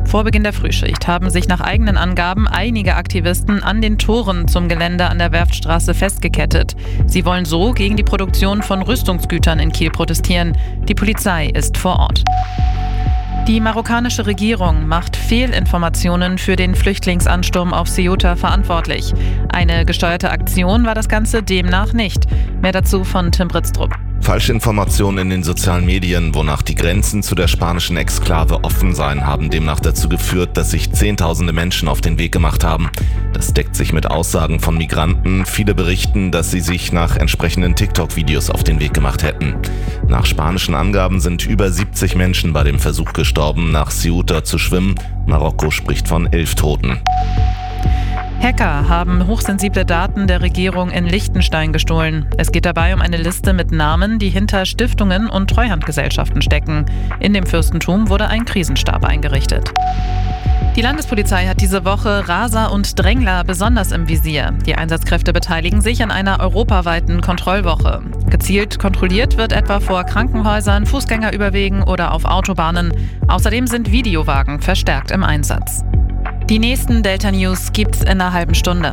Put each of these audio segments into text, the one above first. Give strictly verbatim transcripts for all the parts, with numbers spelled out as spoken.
Vor Beginn der Frühschicht haben sich nach eigenen Angaben einige Aktivisten an den Toren zum Gelände an der Werftstraße festgekettet. Sie wollen so gegen die Produktion von Rüstungsgütern in Kiel protestieren. Die Polizei ist vor Ort. Die marokkanische Regierung macht Fehlinformationen für den Flüchtlingsansturm auf Ceuta verantwortlich. Eine gesteuerte Aktion war das Ganze demnach nicht. Mehr dazu von Tim Britztrup. Falsche Informationen in den sozialen Medien, wonach die Grenzen zu der spanischen Exklave offen seien, haben demnach dazu geführt, dass sich Zehntausende Menschen auf den Weg gemacht haben. Das deckt sich mit Aussagen von Migranten. Viele berichten, dass sie sich nach entsprechenden TikTok-Videos auf den Weg gemacht hätten. Nach spanischen Angaben sind über siebzig Menschen bei dem Versuch gestorben, nach Ceuta zu schwimmen. Marokko spricht von elf Toten. Hacker haben hochsensible Daten der Regierung in Liechtenstein gestohlen. Es geht dabei um eine Liste mit Namen, die hinter Stiftungen und Treuhandgesellschaften stecken. In dem Fürstentum wurde ein Krisenstab eingerichtet. Die Landespolizei hat diese Woche Raser und Drängler besonders im Visier. Die Einsatzkräfte beteiligen sich an einer europaweiten Kontrollwoche. Gezielt kontrolliert wird etwa vor Krankenhäusern, Fußgängerüberwegen oder auf Autobahnen. Außerdem sind Videowagen verstärkt im Einsatz. Die nächsten Delta-News gibt's in einer halben Stunde.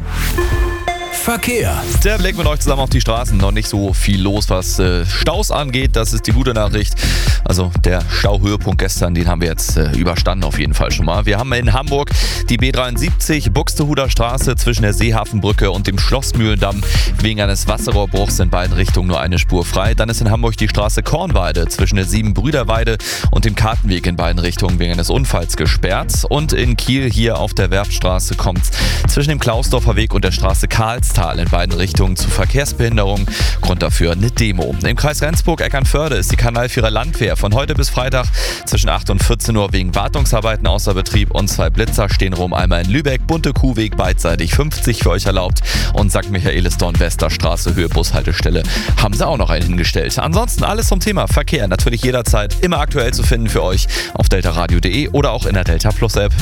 Verkehr. Der Blick mit euch zusammen auf die Straßen. Noch nicht so viel los, was äh, Staus angeht. Das ist die gute Nachricht. Also der Stauhöhepunkt gestern, den haben wir jetzt äh, überstanden auf jeden Fall schon mal. Wir haben in Hamburg die B dreiundsiebzig, Buxtehuder Straße zwischen der Seehafenbrücke und dem Schlossmühlendamm. Wegen eines Wasserrohrbruchs in beiden Richtungen nur eine Spur frei. Dann ist in Hamburg die Straße Kornweide zwischen der Siebenbrüderweide und dem Kartenweg in beiden Richtungen wegen eines Unfalls gesperrt. Und in Kiel hier auf der Werftstraße kommt es zwischen dem Klausdorfer Weg und der Straße Karlstal in beiden Richtungen zu Verkehrsbehinderung. Grund dafür eine Demo. Im Kreis Rendsburg-Eckernförde ist die Kanalvierer Landwehr von heute bis Freitag zwischen acht und vierzehn Uhr wegen Wartungsarbeiten außer Betrieb und zwei Blitzer stehen rum. Einmal in Lübeck, Bunte Kuhweg, beidseitig fünfzig für euch erlaubt und Sankt Michaelisdorf Westerstraße, Höhe Bushaltestelle, haben sie auch noch einen hingestellt. Ansonsten alles zum Thema Verkehr. Natürlich jederzeit immer aktuell zu finden für euch auf deltaradio punkt de oder auch in der Delta Plus App.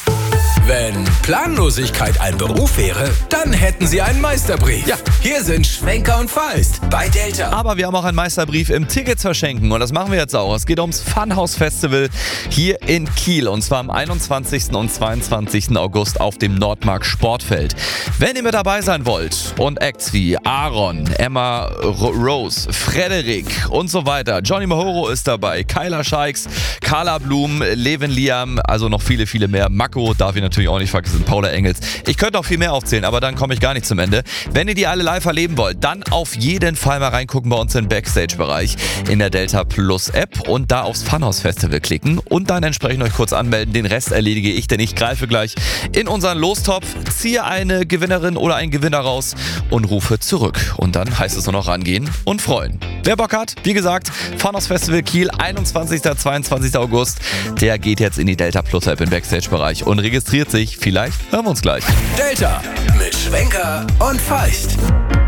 Wenn Planlosigkeit ein Beruf wäre, dann hätten Sie einen Meisterbrief. Ja, hier sind Schwenker und Feist bei Delta. Aber wir haben auch einen Meisterbrief im Tickets verschenken und das machen wir jetzt auch. Es geht ums Funhouse Festival hier in Kiel und zwar am einundzwanzigsten und zweiundzwanzigsten August auf dem Nordmark Sportfeld. Wenn ihr mit dabei sein wollt und Acts wie Aaron, Emma R- Rose, Frederik und so weiter, Johnny Mahoro ist dabei, Kyla Scheiks, Carla Blum, Levin Liam, also noch viele, viele mehr. Mako darf ich natürlich auch nicht vergessen, Paula Engels. Ich könnte auch viel mehr aufzählen, aber dann komme ich gar nicht zum Ende. Wenn ihr die alle live erleben wollt, dann auf jeden Fall mal reingucken bei uns im Backstage-Bereich in der Delta Plus App und da aufs Funhouse Festival klicken und dann entsprechend euch kurz anmelden. Den Rest erledige ich, denn ich greife gleich in unseren Lostopf, ziehe eine Gewinnerin oder einen Gewinner raus und rufe zurück. Und dann heißt es nur noch rangehen und freuen. Wer Bock hat, wie gesagt, Funhouse Festival Kiel, einundzwanzigsten und zweiundzwanzigsten August, der geht jetzt in die Delta Plus App im Backstage-Bereich und registriert sich. Vielleicht hören wir uns gleich. Delta mit Schwenker und Feist.